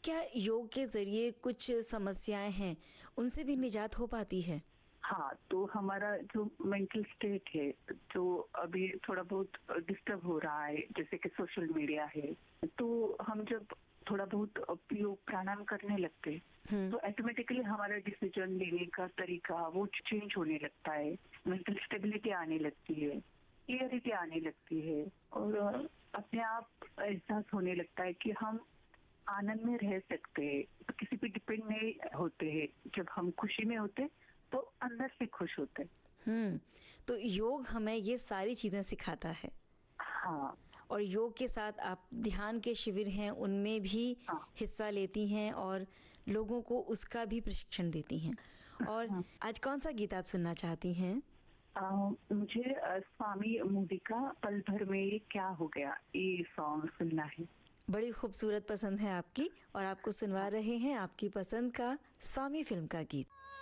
क्या योग के ज़रिए कुछ समस्याएँ हैं, उनसे भी निजात हो पाती है? हाँ, तो हमारा जो मेंटल स्टेट है, जो अभी थोड़ा बहुत डिस्टर्ब हो रहा है, जैसे कि सोशल मीडिया है, तो हम जब थोड़ा बहुत योग प्राणायाम करने लगते हैं तो ऑटोमेटिकली हमारा डिसीजन लेने का तरीका वो चेंज होने लगता है, मेंटल स्टेबिलिटी आने लगती है, क्लियरिटी आने लगती है और अपने आप एहसास होने लगता है कि हम आनंद में रह सकते हैं, तो किसी पे डिपेंड नहीं होते हैं। जब हम खुशी में होते तो अंदर से खुश होते। तो योग हमें ये सारी चीज़ें सिखाता है। हाँ। और योग के साथ आप ध्यान के शिविर हैं उनमें भी हाँ। हिस्सा लेती हैं और लोगों को उसका भी प्रशिक्षण देती हैं। और हाँ। आज कौन सा गीत आप सुनना चाहती हैं? मुझे स्वामी मोदी का पल भर में ये क्या हो गया, ये सॉन्ग सुनना है। बड़ी खूबसूरत पसंद है आपकी और आपको सुनवा रहे हैं आपकी पसंद का स्वामी फिल्म का गीत।